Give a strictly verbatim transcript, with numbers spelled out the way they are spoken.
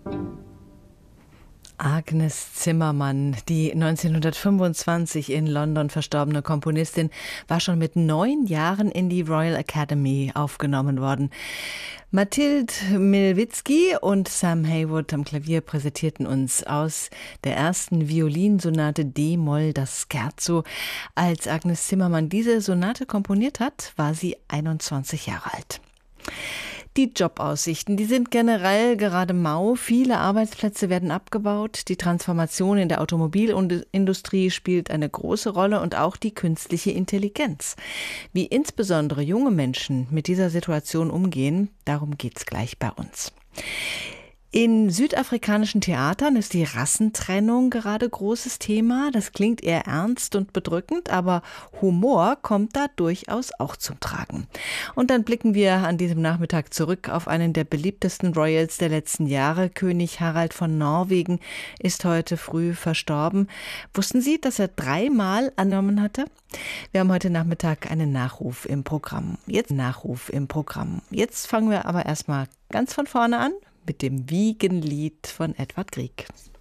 Agnes Zimmermann, die neunzehnhundertfünfundzwanzig in London verstorbene Komponistin, war schon mit neun Jahren in die Royal Academy aufgenommen worden. Mathilde Milewicki und Sam Haywood am Klavier präsentierten uns aus der ersten Violinsonate D-Moll das Scherzo. Als Agnes Zimmermann diese Sonate komponiert hat, war sie einundzwanzig Jahre alt. Die Jobaussichten, die sind generell gerade mau. Viele Arbeitsplätze werden abgebaut. Die Transformation in der Automobilindustrie spielt eine große Rolle und auch die künstliche Intelligenz. Wie insbesondere junge Menschen mit dieser Situation umgehen, darum geht's gleich bei uns. In südafrikanischen Theatern ist die Rassentrennung gerade großes Thema. Das klingt eher ernst und bedrückend, aber Humor kommt da durchaus auch zum Tragen. Und dann blicken wir an diesem Nachmittag zurück auf einen der beliebtesten Royals der letzten Jahre. König Harald von Norwegen ist heute früh verstorben. Wussten Sie, dass er dreimal angenommen hatte? Wir haben heute Nachmittag einen Nachruf im Programm. Jetzt Nachruf im Programm. Jetzt fangen wir aber erstmal ganz von vorne an mit dem Wiegenlied von Edvard Grieg.